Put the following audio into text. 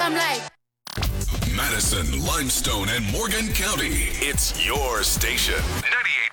I'm like. Madison, Limestone, and Morgan County. It's your station. 98.